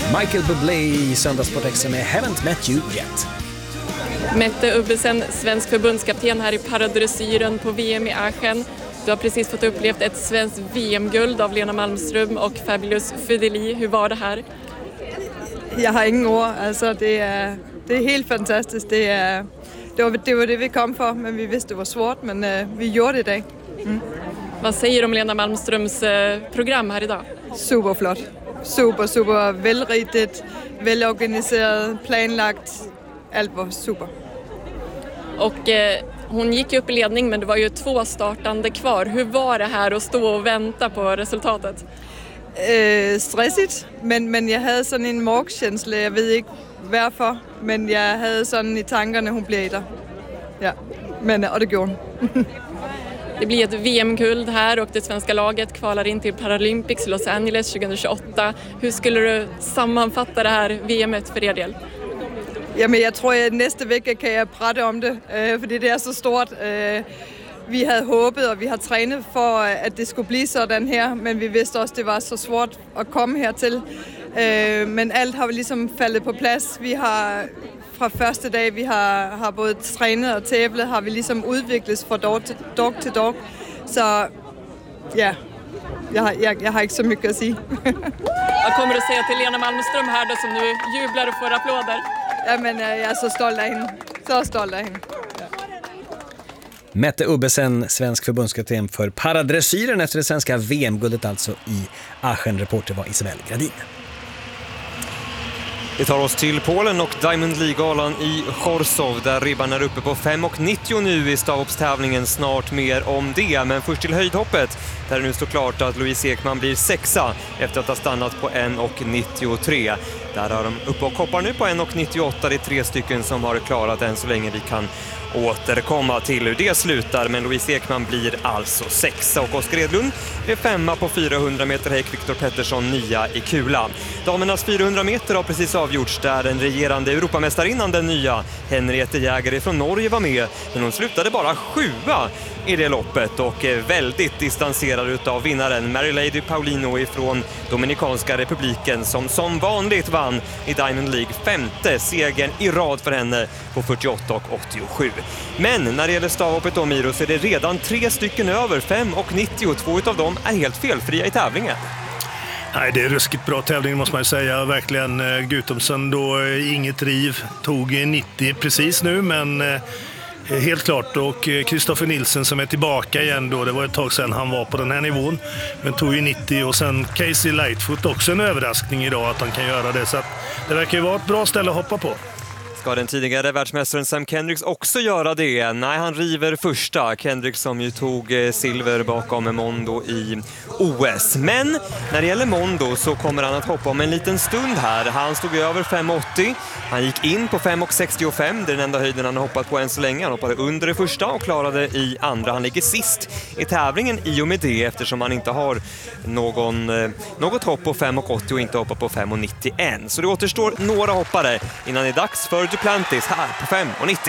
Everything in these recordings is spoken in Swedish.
Michael Bublé i Söndagssport Extra med Haven't Met You Yet. Mette Ubbesen, svensk förbundskapten här i paradressyren på VM i Aachen. Du har precis fått upplevt ett svenskt VM-guld av Lena Malmström och Fabulous Fideli. Hur var det här? Jag har ingen ord. Alltså, det är helt fantastiskt. Det var det vi kom för, men vi visste det var svårt, men vi gjorde det idag. Vad säger du om Lena Malmströms program här idag? Superflott. Super välritigt, välorganiserat, planlagt. Allt var super. Och hon gick ju upp i ledning, men det var ju 2 startande kvar. Hur var det här att stå och vänta på resultatet? Stressigt, men jag hade sån en magkänsla. Jag vet inte varför, men jag hade sån i tankarna hon blev där. Ja, men och det går. Det blir ett VM-guld här och det svenska laget kvalar in till Paralympics Los Angeles 2028. Hur skulle du sammanfatta det här VMet för er del? Ja, men jag tror att nästa vecka kan jag prata om det, för det är så stort. Vi hade hoppet och vi har tränat för att det skulle bli sådan här, men vi visste också att det var så svårt att komma här till. Men allt har liksom fallit på plats. Vi har från första dag vi har både tränat och tävlat har vi liksom utvecklats från dag till dag. Så ja, jag har inte så mycket att säga. Vad kommer du säga till Lena Malmström här då, som nu jublar och får applåder? Ja, men jag är så stolt av henne. Så stolt av henne. Mette Ubbesen, svensk förbundskapten för paradressyren efter det svenska VM-guldet alltså i Aachen. Reporter var Isabel Gradin. Vi tar oss till Polen och Diamond League-galan i Chorzów där ribban är uppe på 5,90 nu i stavhoppstävlingen. Snart mer om det, men först till höjdhoppet där det nu står klart att Louise Ekman blir 6:a efter att ha stannat på 1,93. Där har de uppe och hoppar nu på 1,98. Det är 3 stycken som har klarat än så länge. Vi kan återkomma till hur det slutar, men Louise Ekman blir alltså 6:a och Oskar Edlund är 5:a på 400 meter häck. Viktor Pettersson 9:a i kula. Damernas 400 meter har precis avgjorts där den regerande Europamästarinnan, den nya Henriette Jäger från Norge, var med, men hon slutade bara 7:a i det loppet och är väldigt distanserad utav vinnaren Mary Lady Paulino från Dominikanska republiken som vanligt vann i Diamond League. 5:e segern i rad för henne på 48,87. Men när det gäller stavhoppet då, Miro, så är det redan 3 stycken över 5,90 och 2 utav dem är helt felfria i tävlingen. Nej, det är ruskigt bra tävling måste man ju säga. Verkligen. Gutomsen då inget riv, tog 90 precis nu, men helt klart. Och Kristoffer Nilsen som är tillbaka igen då, det var ett tag sedan han var på den här nivån, men tog ju 90. Och sen Casey Lightfoot, också en överraskning idag att han kan göra det, så att det verkar ju vara ett bra ställe att hoppa på. Ska den tidigare världsmästaren Sam Kendricks också göra det? Nej, han river första. Kendricks som ju tog silver bakom Mondo i OS. Men när det gäller Mondo så kommer han att hoppa om en liten stund här. Han stod över 5,80. Han gick in på 5,65. Det är den enda höjden han har hoppat på än så länge. Han hoppade under det första och klarade i andra. Han ligger sist i tävlingen i och med det, eftersom han inte har något hopp på 5,80 och inte hoppar på 5,90 än. Så det återstår några hoppare innan det är dags för Duplantis här på 5,90.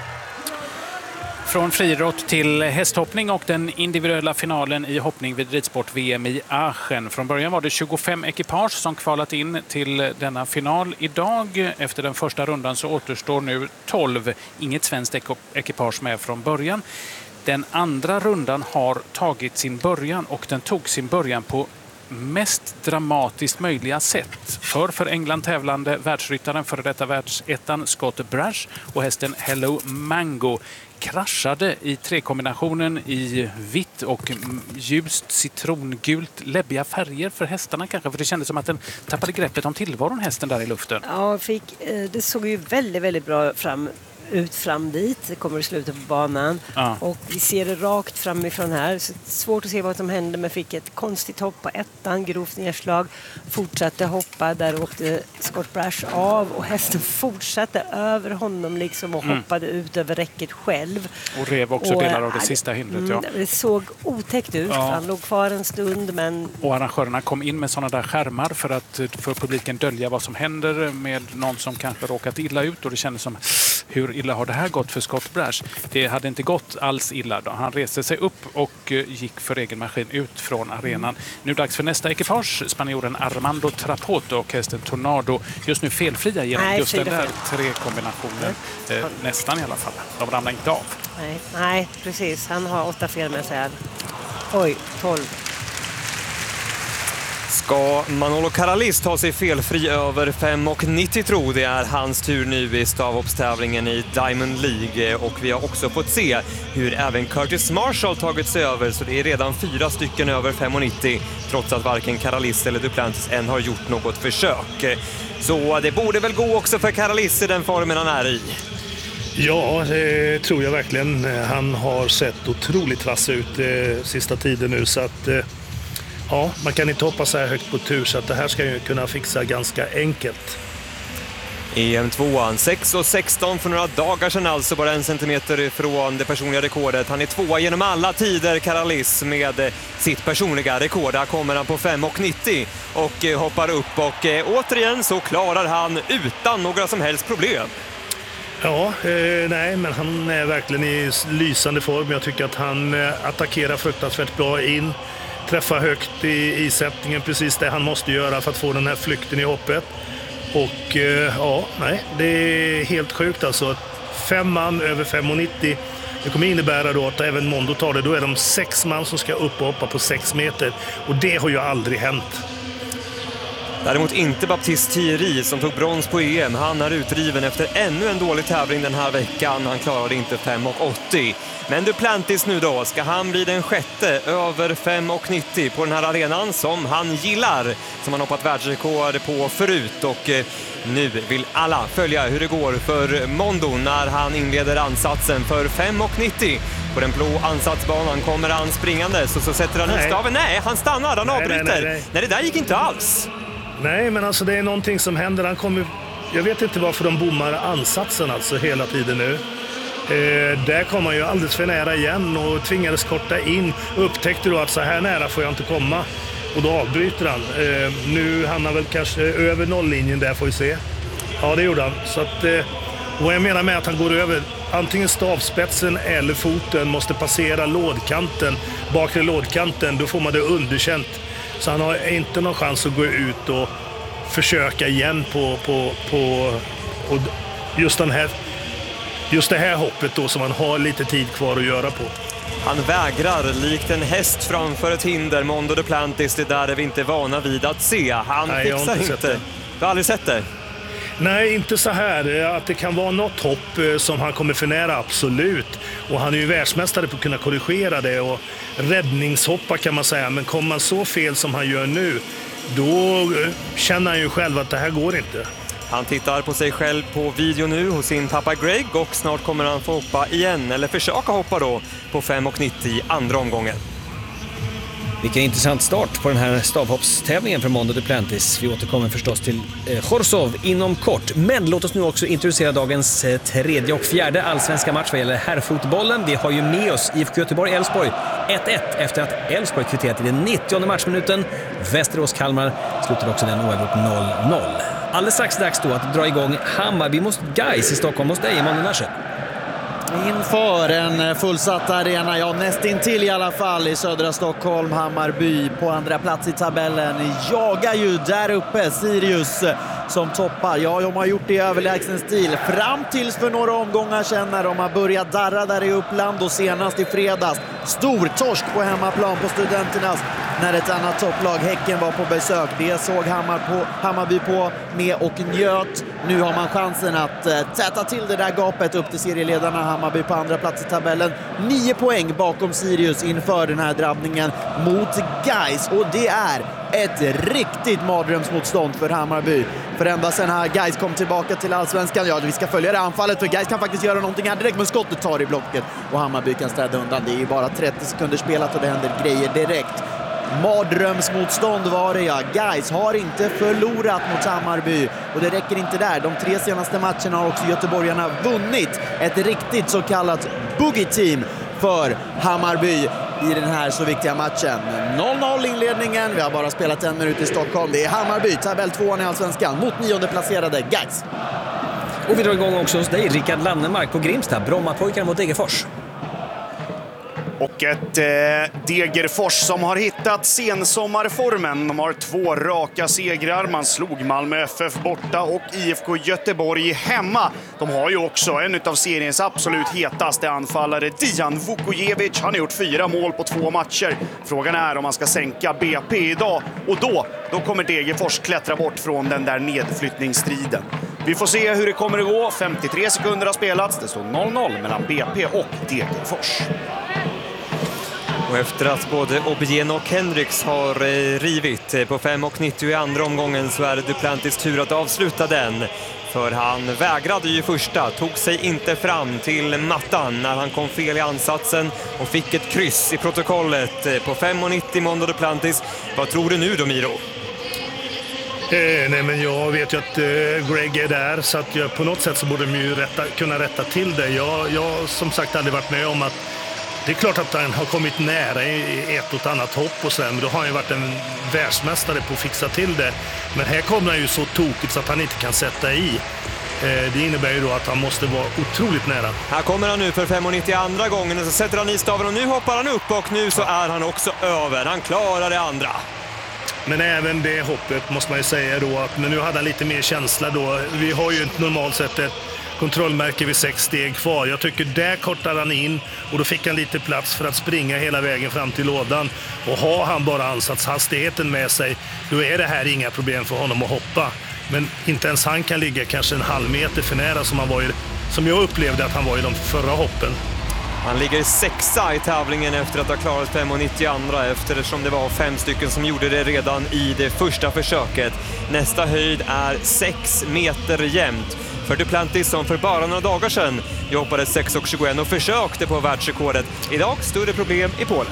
Från friidrott till hästhoppning och den individuella finalen i hoppning vid ridsport-VM i Aachen. Från början var det 25 ekipage som kvalat in till denna final. Idag, efter den första rundan, så återstår nu 12. Inget svenskt ekipage med från början. Den andra rundan har tagit sin början, och den tog sin början på mest dramatiskt möjliga sätt. För England tävlande världsryttaren, före detta världsettan Scott Brash och hästen Hello Mango kraschade i trekombinationen i vitt och ljust citrongult, läbbiga färger för hästarna kanske, för det kändes som att den tappade greppet om tillvaron, hästen där i luften. Ja, det såg ju väldigt bra ut fram dit. Det kommer i slutet på banan. Ja. Och vi ser det rakt framifrån här. Så svårt att se vad som hände, men fick ett konstigt hopp på ettan, grovt nedslag. Fortsatte hoppa, där åkte Scott Brash av och hästen fortsatte över honom liksom och hoppade ut över räcket själv. Och rev också delar av det sista hindret. Ja. Det såg otäckt ut. Ja. Han låg kvar en stund, men... Och arrangörerna kom in med sådana där skärmar för publiken dölja vad som händer med någon som kanske råkat illa ut, och det kändes som hur illa har det här gått för Scott Brash? Det hade inte gått alls illa då. Han reste sig upp och gick för egen maskin ut från arenan. Nu dags för nästa ekipage, spanjoren Armando Trapoto och hästen Tornado. Just nu felfria genom just den där tre-kombinationen. Nästan i alla fall. De ramlar inte av. Nej, precis. Han har 8 fel med sig. Oj, 12. Ska Manolo Caralis ta sig felfri över 5,90 tro? Det är hans tur nu i stavhoppstävlingen i Diamond League. Och vi har också fått se hur även Curtis Marshall tagit sig över. Så det är redan 4 stycken över 5,90 trots att varken Caralis eller Duplantis än har gjort något försök. Så det borde väl gå också för Caralis i den formen han är i. Ja, det tror jag verkligen. Han har sett otroligt vass ut sista tiden nu, så att ja, man kan inte hoppa så här högt på tur, så att det här ska ju kunna fixa ganska enkelt. EM2an 6,16 för några dagar sedan, alltså bara 1 centimeter från det personliga rekordet. Han är 2 genom alla tider, Caralis, med sitt personliga rekord. Där kommer han på 5,90 och hoppar upp och återigen så klarar han utan några som helst problem. Ja, nej, men han är verkligen i lysande form. Jag tycker att han attackerar fruktansvärt bra in, träffar högt i sättningen, precis det han måste göra för att få den här flykten i hoppet. Och ja, nej, det är helt sjukt alltså. 5 man över 5,90. Det kommer innebära då att även Mondo tar det. Då är de 6 man som ska upp och hoppa på 6 meter. Och det har ju aldrig hänt. Däremot inte Baptiste Thierry som tog brons på EM. Han är utdriven efter ännu en dålig tävling den här veckan. Han klarade inte 5,80. Men Duplantis nu då, ska han bli den 6:e över 5,90 på den här arenan som han gillar, som han hoppat världsrekord på förut. Och nu vill alla följa hur det går för Mondo när han inleder ansatsen för 5,90. På den blå ansatsbanan kommer han springande, så sätter han i staven. Nej, han stannar, han avbryter. Nej, det där gick inte alls. Nej, men alltså det är någonting som händer. Jag vet inte varför de bommar ansatsen alltså hela tiden nu. Där kom han ju alldeles för nära igen och tvingades korta in. Upptäckte då att så här nära får jag inte komma. Och då avbryter han. Nu hamnar väl kanske över nolllinjen där, får vi se. Ja, det gjorde han. Så att, och jag menar med att han går över antingen stavspetsen eller foten, måste passera lådkanten, bakre lådkanten. Då får man det underkänt. Så han har inte någon chans att gå ut och försöka igen på just det här hoppet då, som han har lite tid kvar att göra på. Han vägrar likt en häst framför ett hinder. Mondo Duplantis, det där är vi inte vana vid att se. Han fixar inte. Du har aldrig sett det? Nej, inte så här. Att det kan vara något hopp som han kommer för nära, absolut. Och han är ju världsmästare på att kunna korrigera det och räddningshoppa kan man säga. Men kommer man så fel som han gör nu, då känner han ju själv att det här går inte. Han tittar på sig själv på video nu hos sin pappa Greg och snart kommer han få hoppa igen, eller försöka hoppa då, på 5,90 i andra omgången. Vilken intressant start på den här stavhoppstävlingen för Mondo Duplantis. Vi återkommer förstås till Chorzów inom kort. Men låt oss nu också introducera dagens 3:e och 4:e allsvenska match vad gäller herrfotbollen. Vi har ju med oss IFK Göteborg-Elfsborg 1-1 efter att Elfsborg kvitterat i den 90:e matchminuten. Västerås-Kalmar slutade också den oavgjort 0-0. Alldeles strax dags då att dra igång Hammarby mot Gais i Stockholm hos dig, Emanuel Nasher. Inför en fullsatt arena, ja nästintill i alla fall, i södra Stockholm. Hammarby på andra plats i tabellen jagar ju där uppe Sirius som toppar. Ja, de har gjort det i överlägsen stil fram tills för några omgångar sedan när de har börjat darra där i Uppland, och senast i fredags stor torsk på hemmaplan på Studenternas när ett annat topplag, Häcken, var på besök. Det såg Hammarby på med och njöt. Nu har man chansen att täta till det där gapet upp till serieledarna. Hammarby på andra plats i tabellen. 9 poäng bakom Sirius inför den här drabbningen mot Gais. Och det är ett riktigt mardrömsmotstånd för Hammarby. För ända sen här Gais kom tillbaka till allsvenskan. Ja, vi ska följa det anfallet, för Gais kan faktiskt göra någonting här direkt. Men skottet tar i blocket och Hammarby kan städa undan. Det är ju bara 30 sekunder spelat och det händer grejer direkt. Mardrömsmotstånd var det, ja. Gais har inte förlorat mot Hammarby och det räcker inte där. De 3 senaste matcherna har också göteborgarna vunnit. Ett riktigt så kallat boogie-team för Hammarby i den här så viktiga matchen. 0-0 inledningen. Vi har bara spelat 1 minut i Stockholm. Det är Hammarby, tabell 2 i allsvenskan, mot 9:e placerade Gais. Och vi drar igång också hos dig, Rickard Lannemark på Grimsta. Brommapojkarna mot Degerfors. Och ett Degerfors som har hittat sensommarformen. De har 2 raka segrar. Man slog Malmö FF borta och IFK Göteborg hemma. De har ju också en av seriens absolut hetaste anfallare, Dijan Vukojevic. Han har gjort 4 mål på 2 matcher. Frågan är om man ska sänka BP idag. Och då kommer Degerfors klättra bort från den där nedflyttningsstriden. Vi får se hur det kommer att gå. 53 sekunder har spelats. Det står 0-0 mellan BP och Degerfors. Och efter att både Aubier och Hendricks har rivit på 5:90 i andra omgången så är det Duplantis tur att avsluta den. För han vägrade ju första, tog sig inte fram till mattan när han kom fel i ansatsen och fick ett kryss i protokollet på 5:90 Mondo Duplantis. Vad tror du nu då, Miro? Nej, men jag vet ju att Greg är där, så att på något sätt så borde de ju kunna rätta till det. Jag som sagt aldrig varit med om att det är klart att han har kommit nära i ett och annat hopp och så, men då har han ju varit en världsmästare på att fixa till det. Men här kommer han ju så tokigt så att han inte kan sätta i. Det innebär ju då att han måste vara otroligt nära. Här kommer han nu för 5:90 andra gången och så sätter han i staven och nu hoppar han upp och nu så är han också över. Han klarar det andra. Men även det hoppet måste man ju säga då att, men nu hade han lite mer känsla då. Vi har ju inte normalt sett ett kontrollmärke vid 6 steg kvar. Jag tycker där kortade han in och då fick han lite plats för att springa hela vägen fram till lådan. Och har han bara ansatshastigheten med sig, då är det här inga problem för honom att hoppa. Men inte ens han kan ligga kanske en halv meter för nära som jag upplevde att han var i de förra hoppen. Han ligger 6:a i tävlingen efter att ha klarat 5:90 andra, eftersom det var 5 stycken som gjorde det redan i det första försöket. Nästa höjd är 6 meter jämnt för Duplantis som för bara några dagar sedan jobbade 6:21 och försökte på världsrekordet. Idag större problem i Polen.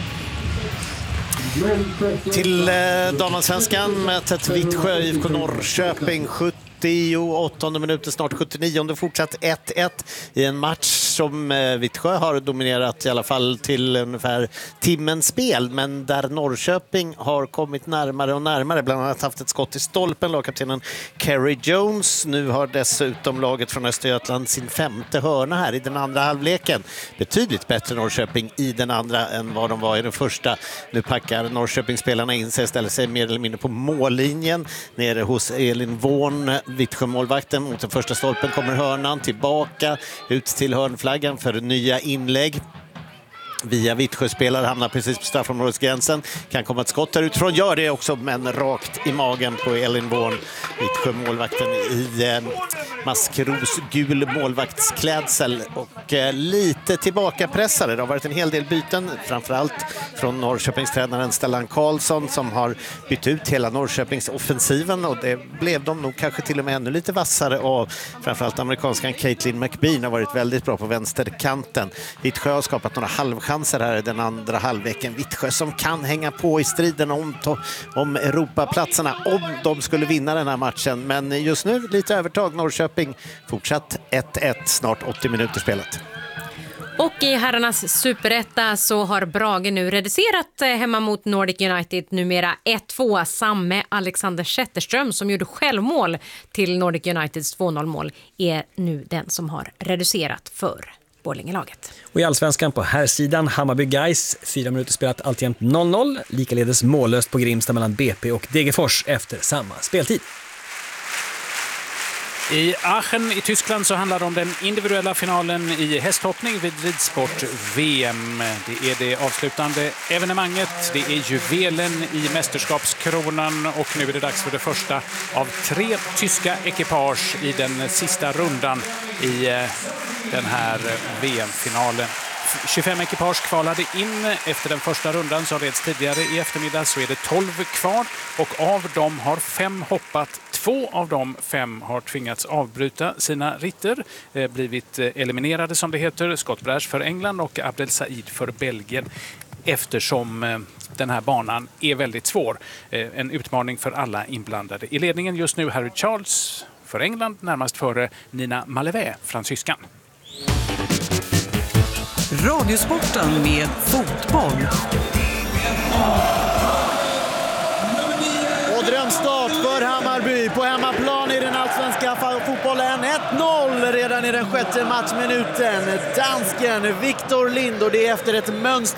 Till damallsvenskan mötet Vittsjö IFK Norrköping 78:e minuten, snart 79:e, fortsatt 1-1 i en match som Vittsjö har dominerat i alla fall till ungefär timmens spel, men där Norrköping har kommit närmare och närmare, bland annat haft ett skott i stolpen, lagkaptenen Kerry Jones. Nu har dessutom laget från Östergötland sin 5:e hörna här i den andra halvleken. Betydligt bättre Norrköping i den andra än vad de var i den första. Nu packar Norrköpingsspelarna in sig, ställer sig mer eller mindre på mållinjen nere hos Elin Vårn. Vittsjö-målvakten mot den första stolpen, kommer hörnan tillbaka ut till hörnflaggan för nya inlägg. Via Vittsjö-spelare hamnar precis på straffområdesgränsen. Kan komma ett skott där utifrån, gör det också, men rakt i magen på Elin Vårn. Vittsjö-målvakten i maskrosgul målvaktsklädsel och lite tillbakapressade. Det har varit en hel del byten, framförallt från Norrköpingstränaren Stellan Karlsson som har bytt ut hela Norrköpings offensiven, och det blev de nog kanske till och med ännu lite vassare av. Framförallt amerikanskan Caitlin McBean har varit väldigt bra på vänsterkanten. Vittsjö har skapat några halvchanser här i den andra halvleken. Vittsjö som kan hänga på i striden om Europaplatserna om de skulle vinna den här matchen, men just nu lite övertag Norrköping. Fortsatt 1-1, snart 80 minuter spelat. Och i herrarnas superetta så har Brage nu reducerat hemma mot Nordic United, numera 1-2. Samme Alexander Zetterström som gjorde självmål till Nordic Uniteds 2-0-mål är nu den som har reducerat för Borlänge-laget. Och i allsvenskan på här sidan Hammarby Guys, 4 minuter spelat, alltjämt 0-0. Likaledes mållöst på Grimsta mellan BP och Degerfors efter samma speltid. I Aachen i Tyskland så handlar det om den individuella finalen i hästhoppning vid ridsport-VM. Det är det avslutande evenemanget. Det är juvelen i mästerskapskronan och nu är det dags för det första av 3 tyska ekipage i den sista rundan i den här VM-finalen. 25 ekipage kvalade in efter den första rundan som reds tidigare i eftermiddag, så är det 12 kvar och av dem har 5 hoppat. 2 av de 5 har tvingats avbryta sina ritter, blivit eliminerade som det heter, Scott Brash för England och Abdel Said för Belgien, eftersom den här banan är väldigt svår. En utmaning för alla inblandade. I ledningen just nu Harry Charles för England, närmast före Nina Malevé, fransyskan. Radiosporten med fotboll. Och drömstart för Hammarby på hemmaplan i den allsvenska fotbollen. 1-0 redan i den 6:e matchminuten. Dansken Victor Lind, och det är efter ett mönster